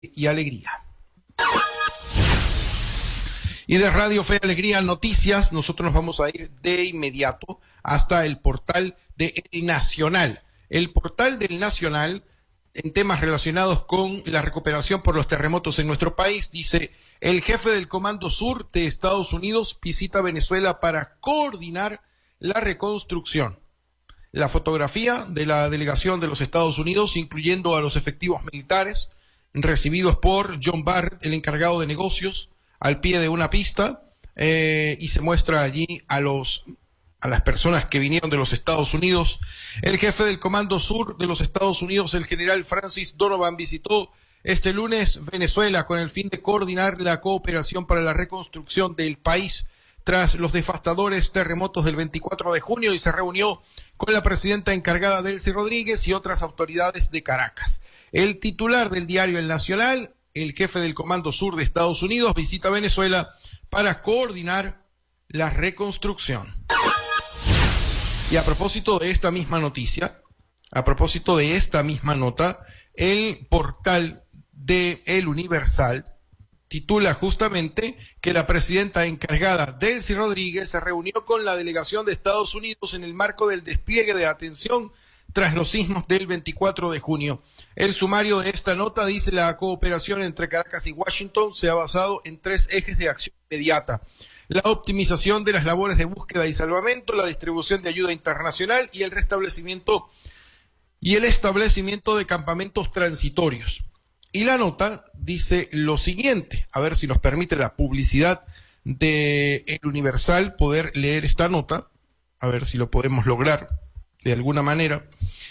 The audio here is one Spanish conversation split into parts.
y Alegría. Y de Radio Fe y Alegría Noticias, nosotros nos vamos a ir de inmediato hasta el portal de El Nacional. El portal del Nacional, en temas relacionados con la recuperación por los terremotos en nuestro país, dice: el jefe del Comando Sur de Estados Unidos visita Venezuela para coordinar la reconstrucción. La fotografía de la delegación de los Estados Unidos, incluyendo a los efectivos militares, recibidos por John Barrett, el encargado de negocios, al pie de una pista, y se muestra allí a las personas que vinieron de los Estados Unidos. El jefe del Comando Sur de los Estados Unidos, el general Francis Donovan, visitó este lunes Venezuela con el fin de coordinar la cooperación para la reconstrucción del país tras los devastadores terremotos del 24 de junio y se reunió con la presidenta encargada Delcy Rodríguez y otras autoridades de Caracas. El titular del diario El Nacional, el jefe del Comando Sur de Estados Unidos, visita Venezuela para coordinar la reconstrucción. Y a propósito de esta misma noticia, a propósito de esta misma nota, el portal de El Universal titula justamente que la presidenta encargada Delcy Rodríguez se reunió con la delegación de Estados Unidos en el marco del despliegue de atención tras los sismos del 24 de junio. El sumario de esta nota dice: la cooperación entre Caracas y Washington se ha basado en 3 ejes de acción inmediata: la optimización de las labores de búsqueda y salvamento, la distribución de ayuda internacional y el establecimiento de campamentos transitorios. Y la nota dice lo siguiente, a ver si nos permite la publicidad de El Universal poder leer esta nota, a ver si lo podemos lograr de alguna manera.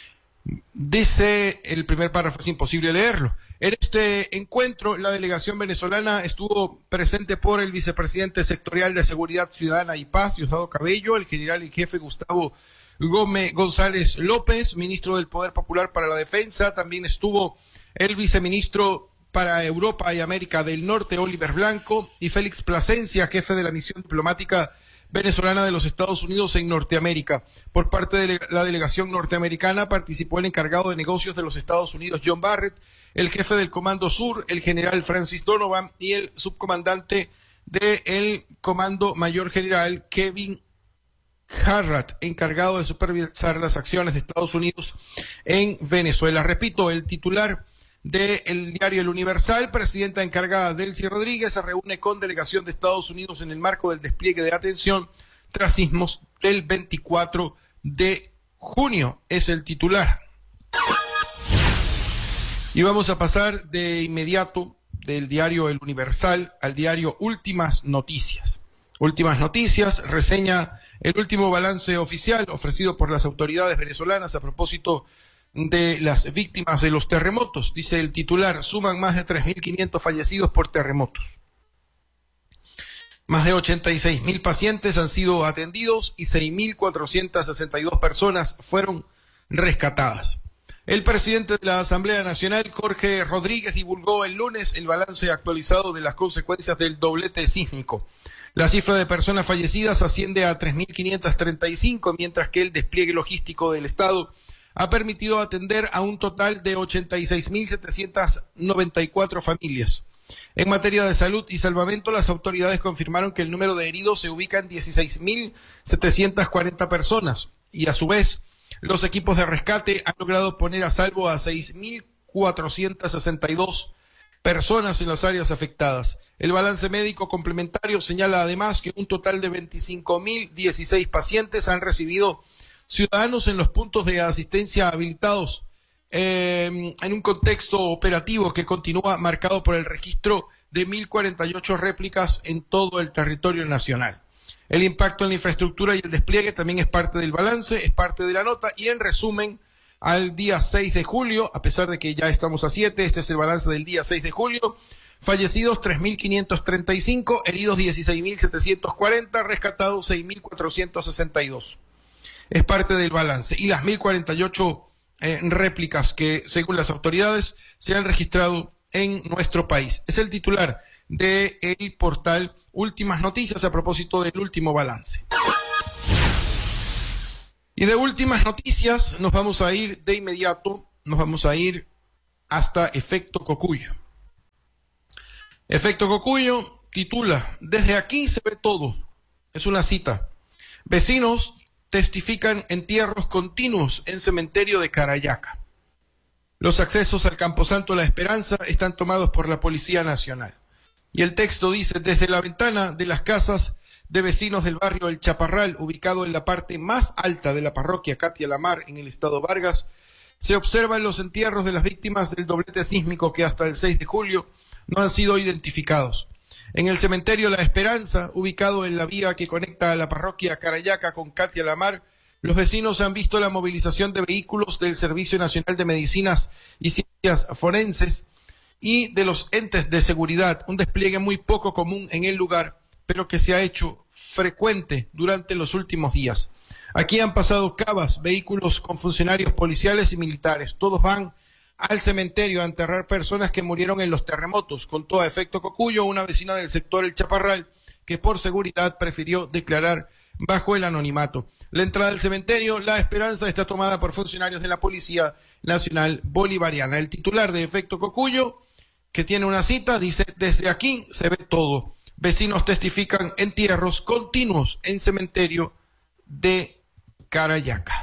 Dice el primer párrafo, es imposible leerlo. En este encuentro, la delegación venezolana estuvo presente por el vicepresidente sectorial de Seguridad Ciudadana y Paz, Diosdado Cabello, el general en jefe Gustavo Gómez González López, ministro del Poder Popular para la Defensa. También estuvo el viceministro para Europa y América del Norte, Oliver Blanco, y Félix Plasencia, jefe de la misión diplomática venezolana de los Estados Unidos en Norteamérica. Por parte de la delegación norteamericana participó el encargado de negocios de los Estados Unidos, John Barrett, el jefe del Comando Sur, el general Francis Donovan, y el subcomandante del Comando Mayor General, Kevin Harrat, encargado de supervisar las acciones de Estados Unidos en Venezuela. Repito, el titular del diario El Universal, presidenta encargada Delcy Rodríguez, se reúne con delegación de Estados Unidos en el marco del despliegue de atención tras sismos del 24 de junio. Es el titular. Y vamos a pasar de inmediato del diario El Universal al diario Últimas Noticias. Últimas Noticias reseña el último balance oficial ofrecido por las autoridades venezolanas a propósito de las víctimas de los terremotos. Dice el titular: suman más de 3.500 fallecidos por terremotos. Más de 86.000 pacientes han sido atendidos y 6.462 personas fueron rescatadas. El presidente de la Asamblea Nacional, Jorge Rodríguez, divulgó el lunes el balance actualizado de las consecuencias del doblete sísmico. La cifra de personas fallecidas asciende a 3.535, mientras que el despliegue logístico del Estado ha permitido atender a un total de 86.794 familias. En materia de salud y salvamento, las autoridades confirmaron que el número de heridos se ubica en 16.740 personas y a su vez los equipos de rescate han logrado poner a salvo a 6.462 personas en las áreas afectadas. El balance médico complementario señala además que un total de 25.016 pacientes han recibido ciudadanos en los puntos de asistencia habilitados en un contexto operativo que continúa marcado por el registro de 1.048 réplicas en todo el territorio nacional. El impacto en la infraestructura y el despliegue también es parte del balance, es parte de la nota, y en resumen, al día 6 de julio, a pesar de que ya estamos a 7, este es el balance del día 6 de julio, fallecidos 3.535, heridos 16.740, rescatados 6.462. Es parte del balance. Y las 1.048 réplicas que, según las autoridades, se han registrado en nuestro país. Es el titular del portal Últimas Noticias a propósito del último balance. Y de Últimas Noticias nos vamos a ir de inmediato, nos vamos a ir hasta Efecto Cocuyo. Efecto Cocuyo titula, desde aquí se ve todo. Es una cita. Vecinos testifican entierros continuos en cementerio de Carayaca. Los accesos al Camposanto La Esperanza están tomados por la Policía Nacional. Y el texto dice, desde la ventana de las casas de vecinos del barrio El Chaparral, ubicado en la parte más alta de la parroquia Katia Lamar, en el estado Vargas, se observan los entierros de las víctimas del doblete sísmico que hasta el 6 de julio no han sido identificados. En el cementerio La Esperanza, ubicado en la vía que conecta a la parroquia Carayaca con Katia Lamar, los vecinos han visto la movilización de vehículos del Servicio Nacional de Medicinas y Ciencias Forenses y de los entes de seguridad, un despliegue muy poco común en el lugar, pero que se ha hecho frecuente durante los últimos días. Aquí han pasado cabas, vehículos con funcionarios policiales y militares. Todos van al cementerio a enterrar personas que murieron en los terremotos. Contó a Efecto Cocuyo una vecina del sector El Chaparral, que por seguridad prefirió declarar bajo el anonimato. La entrada del cementerio La Esperanza está tomada por funcionarios de la Policía Nacional Bolivariana. El titular de Efecto Cocuyo, que tiene una cita, dice, desde aquí se ve todo. Vecinos testifican entierros continuos en cementerio de Carayaca.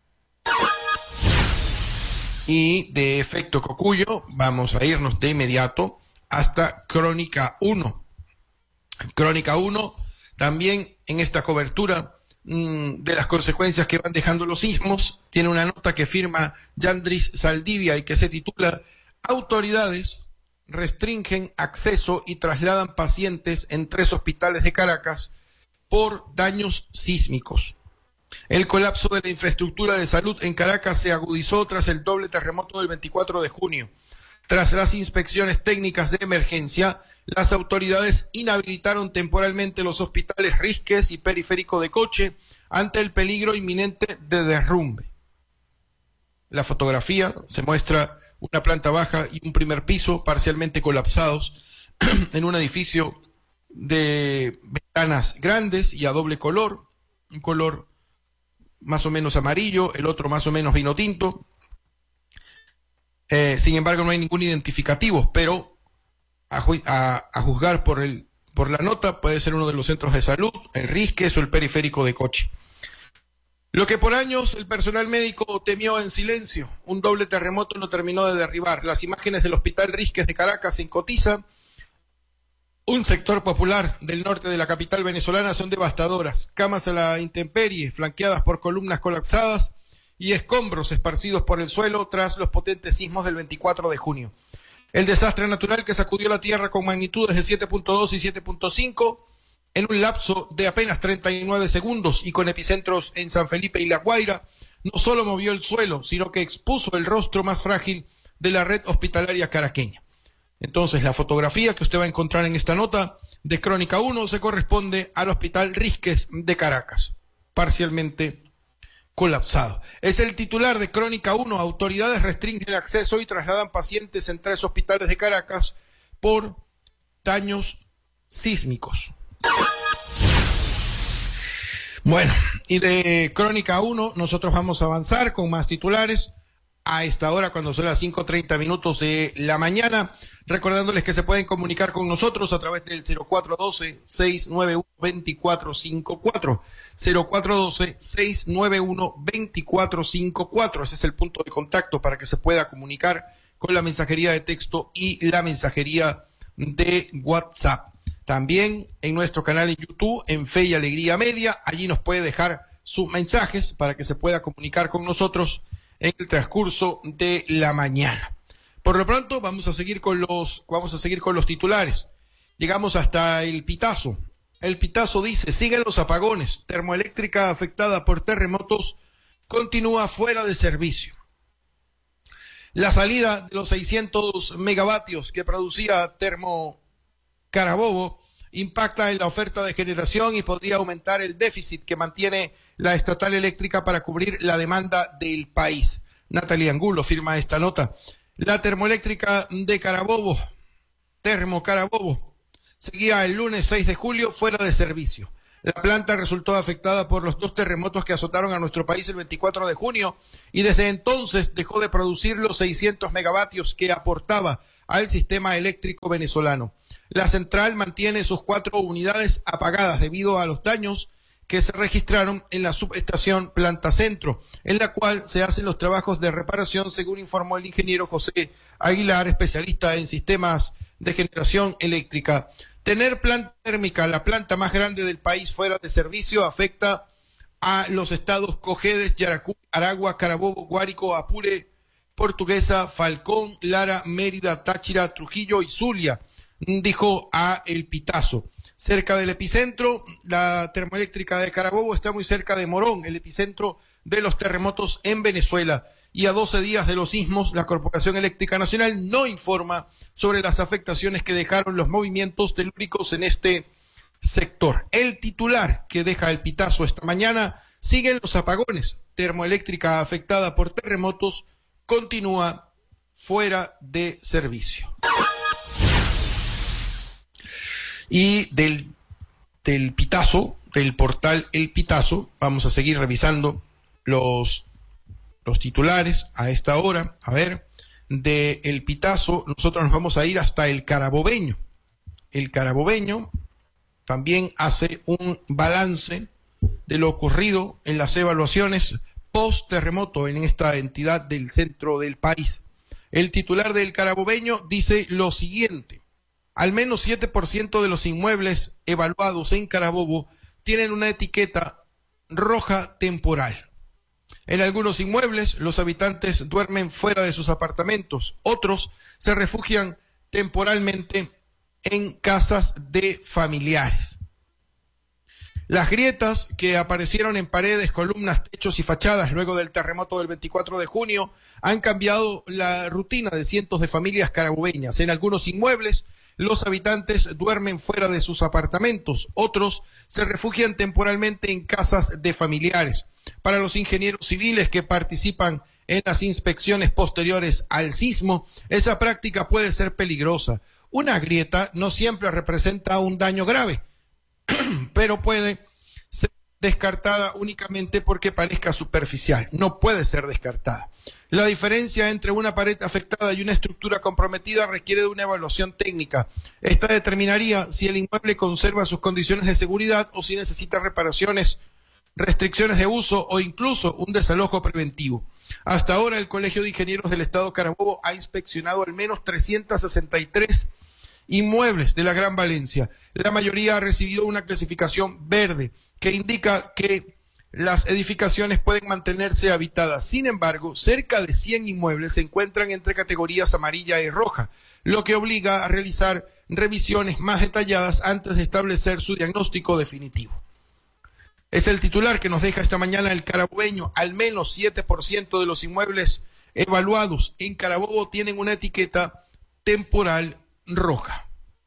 Y de Efecto Cocuyo vamos a irnos de inmediato hasta Crónica 1. Crónica 1 también en esta cobertura de las consecuencias que van dejando los sismos, tiene una nota que firma Yandris Saldivia y que se titula Autoridades restringen acceso y trasladan pacientes en 3 hospitales de Caracas por daños sísmicos. El colapso de la infraestructura de salud en Caracas se agudizó tras el doble terremoto del 24 de junio. Tras las inspecciones técnicas de emergencia, las autoridades inhabilitaron temporalmente los hospitales Risques y Periférico de Coche ante el peligro inminente de derrumbe. La fotografía se muestra una planta baja y un primer piso parcialmente colapsados en un edificio de ventanas grandes y a doble color, un color más o menos amarillo, el otro más o menos vino tinto. Sin embargo, no hay ningún identificativo, pero a juzgar por la nota, puede ser uno de los centros de salud, el Risques o el Periférico de Coche. Lo que por años el personal médico temió en silencio, un doble terremoto lo terminó de derribar. Las imágenes del Hospital Risques de Caracas en Cotiza, un sector popular del norte de la capital venezolana, son devastadoras. Camas a la intemperie, flanqueadas por columnas colapsadas y escombros esparcidos por el suelo tras los potentes sismos del 24 de junio. El desastre natural que sacudió la tierra con magnitudes de 7.2 y 7.5 en un lapso de apenas 39 segundos y con epicentros en San Felipe y La Guaira, no solo movió el suelo, sino que expuso el rostro más frágil de la red hospitalaria caraqueña. Entonces, la fotografía que usted va a encontrar en esta nota de Crónica 1 se corresponde al Hospital Risques de Caracas, parcialmente colapsado. Es el titular de Crónica 1. Autoridades restringen acceso y trasladan pacientes en 3 hospitales de Caracas por daños sísmicos. Bueno, y de Crónica 1 nosotros vamos a avanzar con más titulares a esta hora cuando son las 5:30 de la mañana, recordándoles que se pueden comunicar con nosotros a través del 0412-691-2454, 0412-691-2454, ese es el punto de contacto para que se pueda comunicar con la mensajería de texto y la mensajería de WhatsApp. También en nuestro canal en YouTube, en Fe y Alegría Media, allí nos puede dejar sus mensajes para que se pueda comunicar con nosotros en el transcurso de la mañana. Por lo pronto vamos a seguir con los titulares. Llegamos hasta El Pitazo. El Pitazo dice, siguen los apagones, termoeléctrica afectada por terremotos continúa fuera de servicio. La salida de los 600 megavatios que producía Termo Carabobo impacta en la oferta de generación y podría aumentar el déficit que mantiene la estatal eléctrica para cubrir la demanda del país. Natalie Angulo firma esta nota. La termoeléctrica de Carabobo, Termo Carabobo, seguía el lunes 6 de julio fuera de servicio. La planta resultó afectada por los 2 terremotos que azotaron a nuestro país el 24 de junio y desde entonces dejó de producir los 600 megavatios que aportaba al sistema eléctrico venezolano. La central mantiene sus 4 unidades apagadas debido a los daños que se registraron en la subestación Planta Centro, en la cual se hacen los trabajos de reparación, según informó el ingeniero José Aguilar, especialista en sistemas de generación eléctrica. Tener planta térmica, la planta más grande del país, fuera de servicio afecta a los estados Cojedes, Yaracuy, Aragua, Carabobo, Guárico, Apure, Portuguesa, Falcón, Lara, Mérida, Táchira, Trujillo y Zulia, dijo a El Pitazo. Cerca del epicentro, la termoeléctrica de Carabobo está muy cerca de Morón, el epicentro de los terremotos en Venezuela. Y a 12 días de los sismos, la Corporación Eléctrica Nacional no informa sobre las afectaciones que dejaron los movimientos telúricos en este sector. El titular que deja El Pitazo esta mañana: siguen los apagones. Termoeléctrica afectada por terremotos continúa fuera de servicio. Y del Pitazo, del portal El Pitazo, vamos a seguir revisando los titulares a esta hora. A ver, de El Pitazo nosotros nos vamos a ir hasta el Carabobeño. El Carabobeño también hace un balance de lo ocurrido en las evaluaciones post-terremoto en esta entidad del centro del país. El titular del Carabobeño dice lo siguiente: al menos 7% de los inmuebles evaluados en Carabobo tienen una etiqueta roja temporal. En algunos inmuebles, los habitantes duermen fuera de sus apartamentos. Otros se refugian temporalmente en casas de familiares. Las grietas que aparecieron en paredes, columnas, techos y fachadas luego del terremoto del 24 de junio han cambiado la rutina de cientos de familias carabobeñas. En algunos inmuebles, los habitantes duermen fuera de sus apartamentos. Otros se refugian temporalmente en casas de familiares. Para los ingenieros civiles que participan en las inspecciones posteriores al sismo, esa práctica puede ser peligrosa. Una grieta no siempre representa un daño grave, pero puede ser descartada únicamente porque parezca superficial. No puede ser descartada. La diferencia entre una pared afectada y una estructura comprometida requiere de una evaluación técnica. Esta determinaría si el inmueble conserva sus condiciones de seguridad o si necesita reparaciones, restricciones de uso o incluso un desalojo preventivo. Hasta ahora, el Colegio de Ingenieros del Estado Carabobo ha inspeccionado al menos 363 inmuebles de la Gran Valencia. La mayoría ha recibido una clasificación verde, que indica que las edificaciones pueden mantenerse habitadas. Sin embargo, cerca de 100 inmuebles se encuentran entre categorías amarilla y roja, lo que obliga a realizar revisiones más detalladas antes de establecer su diagnóstico definitivo. Es el titular que nos deja esta mañana el Carabobeño. Al menos 7% de los inmuebles evaluados en Carabobo tienen una etiqueta temporal roja.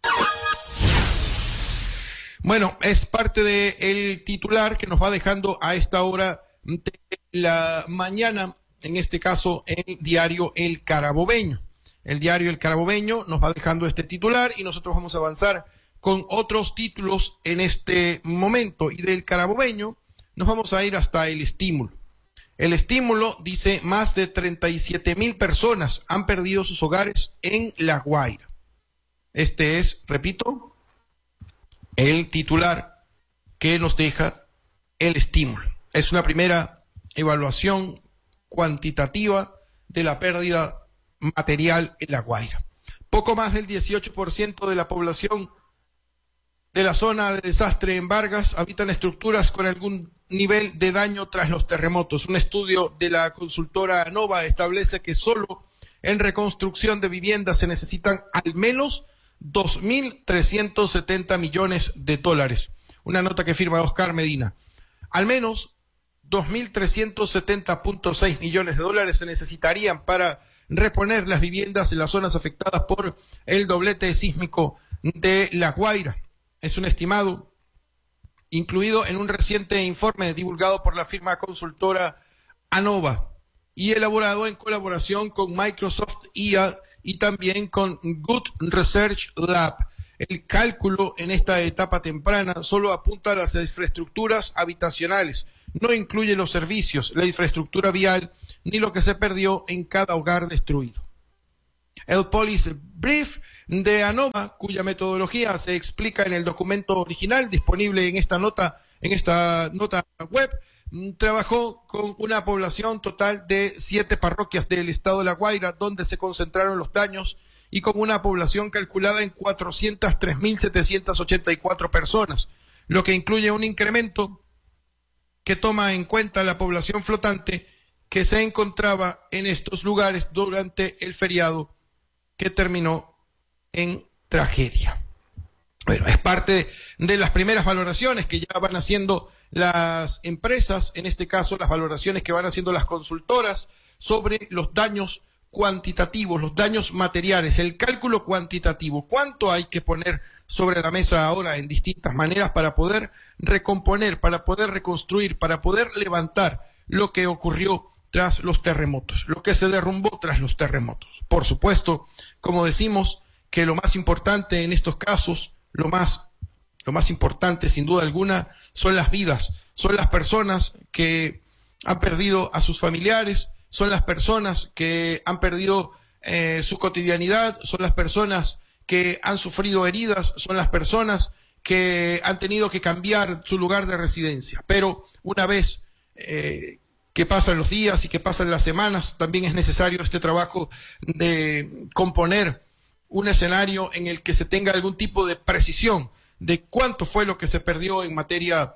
Bueno, es parte del titular que nos va dejando a esta hora de la mañana, en este caso el diario El Carabobeño. El diario El Carabobeño nos va dejando este titular y nosotros vamos a avanzar con otros títulos en este momento. Y del Carabobeño nos vamos a ir hasta El Estímulo. El Estímulo dice: más de 37,000 personas han perdido sus hogares en La Guaira. Este es, repito, el titular que nos deja El Estímulo. Es una primera evaluación cuantitativa de la pérdida material en La Guaira. Poco más del 18% de la población de la zona de desastre en Vargas habitan estructuras con algún nivel de daño tras los terremotos. Un estudio de la consultora ANOVA establece que solo en reconstrucción de viviendas se necesitan al menos 2.370 millones de dólares. Una nota que firma Oscar Medina. Al menos 2.370.6 millones de dólares se necesitarían para reponer las viviendas en las zonas afectadas por el doblete sísmico de La Guaira. Es un estimado incluido en un reciente informe divulgado por la firma consultora ANOVA y elaborado en colaboración con Microsoft IA y también con Good Research Lab. El cálculo en esta etapa temprana solo apunta a las infraestructuras habitacionales, no incluye los servicios, la infraestructura vial, ni lo que se perdió en cada hogar destruido. El Police Brief de ANOVA, cuya metodología se explica en el documento original disponible en esta nota web, trabajó con una población total de 7 parroquias del estado de La Guaira, donde se concentraron los daños, y con una población calculada en 403.784 personas, lo que incluye un incremento que toma en cuenta la población flotante que se encontraba en estos lugares durante el feriado que terminó en tragedia. Bueno, es parte de las primeras valoraciones que ya van haciendo las empresas, en este caso las valoraciones que van haciendo las consultoras sobre los daños cuantitativos, los daños materiales, el cálculo cuantitativo. ¿Cuánto hay que poner sobre la mesa ahora en distintas maneras para poder recomponer, para poder reconstruir, para poder levantar lo que ocurrió tras los terremotos, lo que se derrumbó tras los terremotos? Por supuesto, como decimos, que lo más importante en estos casos, lo más importante sin duda alguna, son las vidas, son las personas que han perdido a sus familiares, son las personas que han perdido su cotidianidad, son las personas que han sufrido heridas, son las personas que han tenido que cambiar su lugar de residencia. Pero una vez que pasan los días y que pasan las semanas, también es necesario este trabajo de componer un escenario en el que se tenga algún tipo de precisión de cuánto fue lo que se perdió en materia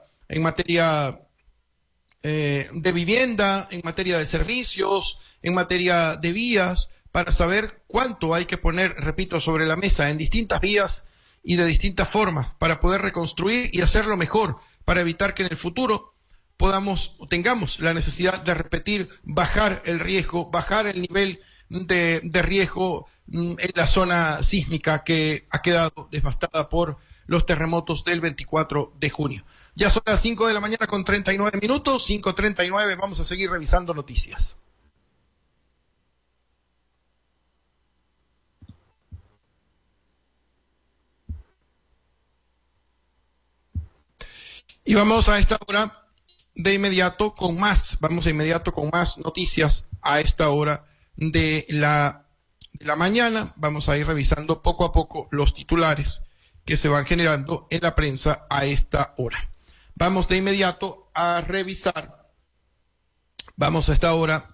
de vivienda, en materia de servicios, en materia de vías, para saber cuánto hay que poner, repito, sobre la mesa en distintas vías y de distintas formas para poder reconstruir y hacerlo mejor, para evitar que en el futuro tengamos la necesidad de repetir, bajar el riesgo, bajar el nivel de riesgo en la zona sísmica que ha quedado devastada por los terremotos del 24 de junio. Ya son las 5 de la mañana con 39 minutos, 5:39, vamos a seguir revisando noticias. Y vamos a esta hora de inmediato con más noticias a esta hora de la mañana. Vamos a ir revisando poco a poco los titulares que se van generando en la prensa a esta hora. Vamos de inmediato a revisar. Vamos a esta hora.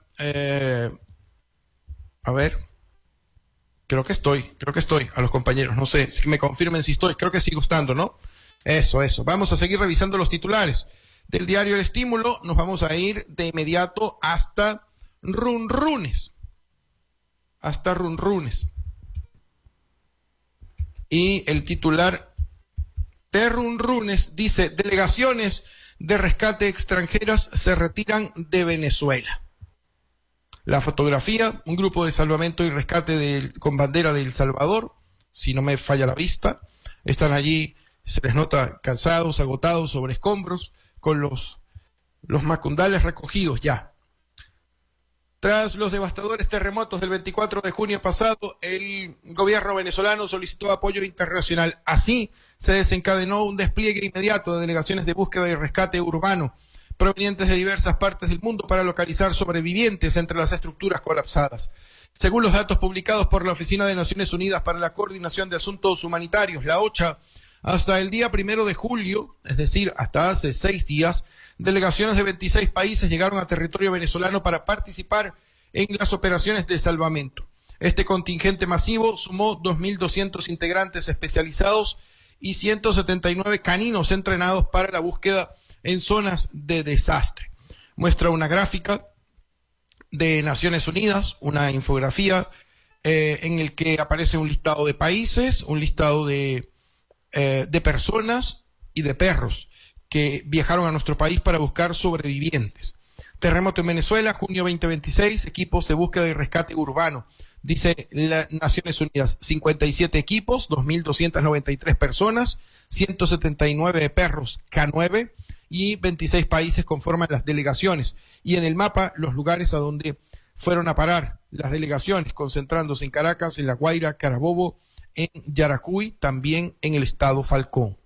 A ver. Creo que estoy. A los compañeros. No sé si me confirmen si estoy. Creo que sigo estando, ¿no? Eso. Vamos a seguir revisando los titulares del diario El Estímulo. Nos vamos a ir de inmediato hasta Runrunes. Y el titular de Runrunes dice: delegaciones de rescate extranjeras se retiran de Venezuela. La fotografía, un grupo de salvamento y rescate con bandera de El Salvador, si no me falla la vista, están allí, se les nota cansados, agotados, sobre escombros, con los macundales recogidos ya. Tras los devastadores terremotos del 24 de junio pasado, el gobierno venezolano solicitó apoyo internacional. Así se desencadenó un despliegue inmediato de delegaciones de búsqueda y rescate urbano provenientes de diversas partes del mundo para localizar sobrevivientes entre las estructuras colapsadas. Según los datos publicados por la Oficina de Naciones Unidas para la Coordinación de Asuntos Humanitarios, la OCHA, hasta el día 1 de julio, es decir, hasta hace 6 días, delegaciones de 26 países llegaron a territorio venezolano para participar en las operaciones de salvamento. Este contingente masivo sumó 2.200 integrantes especializados y 179 caninos entrenados para la búsqueda en zonas de desastre. Muestra una gráfica de Naciones Unidas, una infografía en el que aparece un listado de países, un listado de personas y de perros que viajaron a nuestro país para buscar sobrevivientes. Terremoto en Venezuela, junio 2026, equipos de búsqueda y rescate urbano. Dice las Naciones Unidas, 57 equipos, 2.293 personas, 179 perros K9 y 26 países conforman las delegaciones. Y en el mapa, los lugares a donde fueron a parar las delegaciones, concentrándose en Caracas, en La Guaira, Carabobo, en Yaracuy, también en el estado Falcón.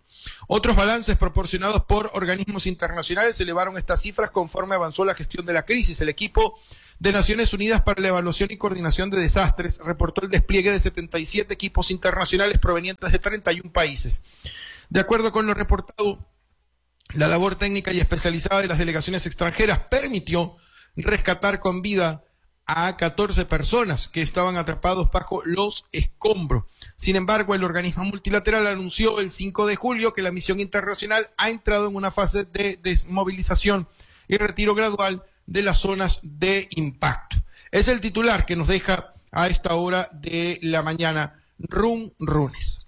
Otros balances proporcionados por organismos internacionales elevaron estas cifras conforme avanzó la gestión de la crisis. El equipo de Naciones Unidas para la Evaluación y Coordinación de Desastres reportó el despliegue de 77 equipos internacionales provenientes de 31 países. De acuerdo con lo reportado, la labor técnica y especializada de las delegaciones extranjeras permitió rescatar con vida a 14 personas que estaban atrapados bajo los escombros. Sin embargo, el organismo multilateral anunció el 5 de julio que la misión internacional ha entrado en una fase de desmovilización y retiro gradual de las zonas de impacto. Es el titular que nos deja a esta hora de la mañana Runrunes.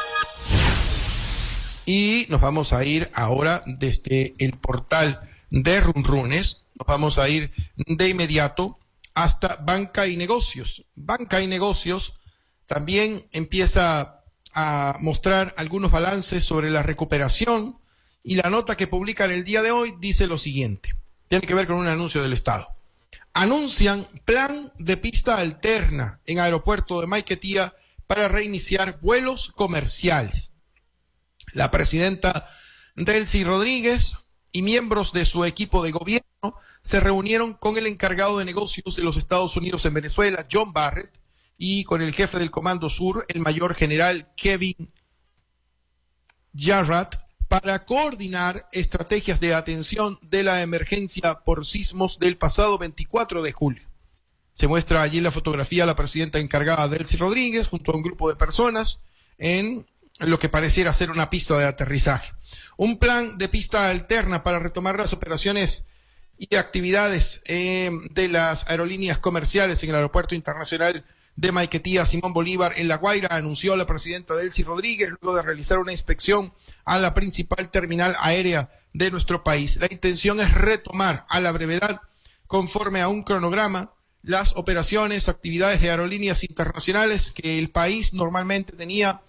Y nos vamos a ir ahora desde el portal de Runrunes, nos vamos a ir de inmediato hasta Banca y Negocios. Banca y Negocios también empieza a mostrar algunos balances sobre la recuperación y la nota que publican el día de hoy dice lo siguiente. Tiene que ver con un anuncio del Estado. Anuncian plan de pista alterna en aeropuerto de Maiquetía para reiniciar vuelos comerciales. La presidenta Delcy Rodríguez y miembros de su equipo de gobierno se reunieron con el encargado de negocios de los Estados Unidos en Venezuela, John Barrett, y con el jefe del Comando Sur, el mayor general Kevin Jarrett, para coordinar estrategias de atención de la emergencia por sismos del pasado 24 de julio. Se muestra allí la fotografía de la presidenta encargada Delcy Rodríguez junto a un grupo de personas en lo que pareciera ser una pista de aterrizaje. Un plan de pista alterna para retomar las operaciones y actividades de las aerolíneas comerciales en el Aeropuerto Internacional de Maiquetía Simón Bolívar en La Guaira, anunció la presidenta Delcy Rodríguez luego de realizar una inspección a la principal terminal aérea de nuestro país. La intención es retomar a la brevedad, conforme a un cronograma, las operaciones, actividades de aerolíneas internacionales que el país normalmente tenía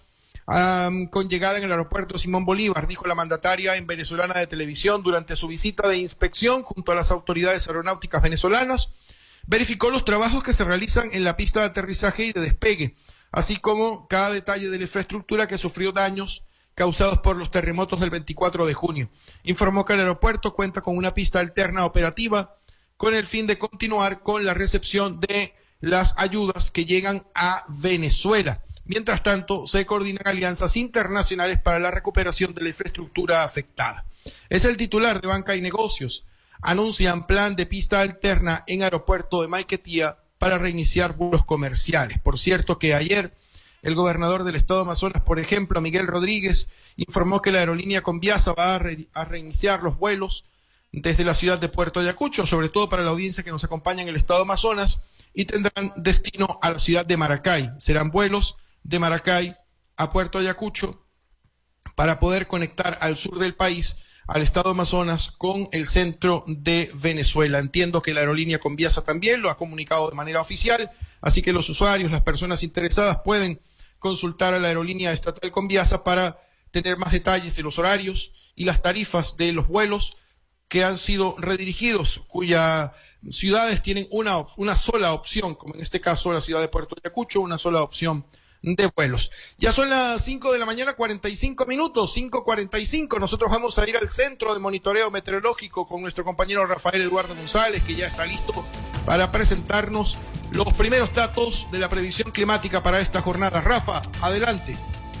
con llegada en el aeropuerto Simón Bolívar, dijo la mandataria en Venezolana de Televisión durante su visita de inspección junto a las autoridades aeronáuticas venezolanas. Verificó los trabajos que se realizan en la pista de aterrizaje y de despegue, así como cada detalle de la infraestructura que sufrió daños causados por los terremotos del 24 de junio. Informó que el aeropuerto cuenta con una pista alterna operativa con el fin de continuar con la recepción de las ayudas que llegan a Venezuela. Mientras tanto, se coordinan alianzas internacionales para la recuperación de la infraestructura afectada. Es el titular de Banca y Negocios. Anuncian plan de pista alterna en aeropuerto de Maiquetía para reiniciar vuelos comerciales. Por cierto que ayer el gobernador del estado de Amazonas, por ejemplo, Miguel Rodríguez, informó que la aerolínea Conviasa va a reiniciar los vuelos desde la ciudad de Puerto Ayacucho, sobre todo para la audiencia que nos acompaña en el estado de Amazonas, y tendrán destino a la ciudad de Maracay. Serán vuelos de Maracay a Puerto Ayacucho para poder conectar al sur del país, al estado de Amazonas, con el centro de Venezuela. Entiendo que la aerolínea Conviasa también lo ha comunicado de manera oficial, así que los usuarios, las personas interesadas pueden consultar a la aerolínea estatal Conviasa para tener más detalles de los horarios y las tarifas de los vuelos que han sido redirigidos, cuyas ciudades tienen una sola opción, como en este caso la ciudad de Puerto Ayacucho, una sola opción de vuelos. Ya son las 5 de la mañana, 45 minutos, 5:45. Nosotros vamos a ir al centro de monitoreo meteorológico con nuestro compañero Rafael Eduardo González, que ya está listo para presentarnos los primeros datos de la previsión climática para esta jornada. Rafa, adelante.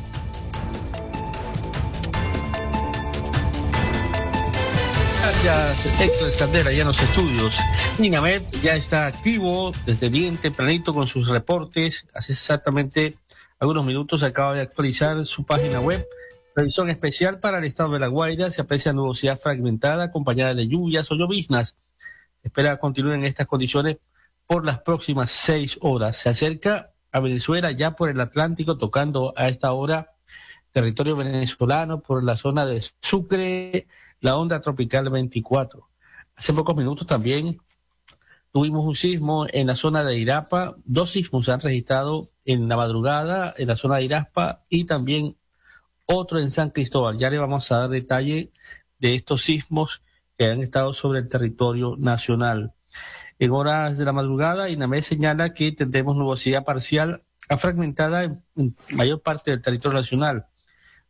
Gracias, Héctor Escandera, ya en los estudios. INAMED ya está activo desde bien tempranito con sus reportes. Hace exactamente algunos minutos acaba de actualizar su página web. Previsión especial para el estado de La Guaira. Se aprecia nubosidad fragmentada acompañada de lluvias o lloviznas. Se espera continuar en estas condiciones por las próximas 6 horas. Se acerca a Venezuela ya por el Atlántico, tocando a esta hora territorio venezolano por la zona de Sucre, la onda tropical 24. Hace pocos minutos también tuvimos un sismo en la zona de Irapa. 2 sismos se han registrado en la madrugada en la zona de Irapa y también otro en San Cristóbal. Ya le vamos a dar detalle de estos sismos que han estado sobre el territorio nacional. En horas de la madrugada, INAMED señala que tendremos nubosidad parcial a fragmentada en mayor parte del territorio nacional.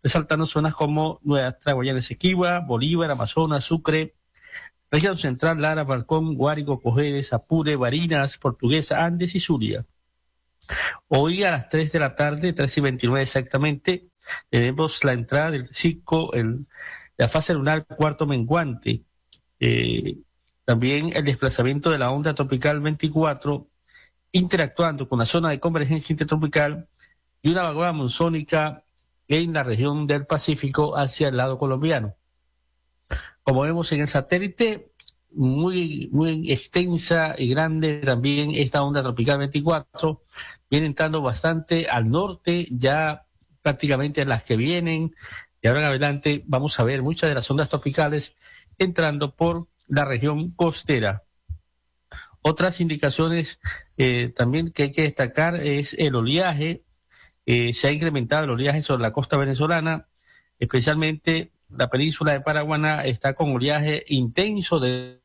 resaltando zonas como Nueva Guayana Esequiba, Bolívar, Amazonas, Sucre, Región Central, Lara, Balcón, Guárico, Cojedes, Apure, Barinas, Portuguesa, Andes y Zulia. Hoy a las 3 de la tarde, 3:29 exactamente, tenemos la entrada del ciclo, la fase lunar cuarto menguante. También el desplazamiento de la onda tropical 24, interactuando con la zona de convergencia intertropical y una vaguada monzónica en la región del Pacífico hacia el lado colombiano. Como vemos en el satélite, muy extensa y grande también esta onda tropical 24, viene entrando bastante al norte, ya prácticamente las que vienen, y ahora en adelante vamos a ver muchas de las ondas tropicales entrando por la región costera. Otras indicaciones también que hay que destacar es el oleaje. Se ha incrementado el oleaje sobre la costa venezolana, especialmente la península de Paraguaná está con oleaje intenso de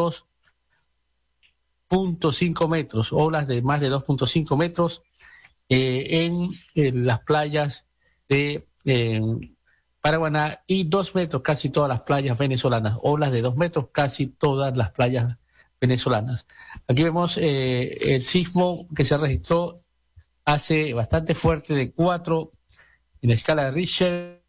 2.5 metros, olas de más de 2.5 metros en las playas de Paraguaná, y 2 metros casi todas las playas venezolanas, olas de 2 metros casi todas las playas venezolanas. Aquí vemos el sismo que se registró hace bastante fuerte de 4 en la escala de Richter,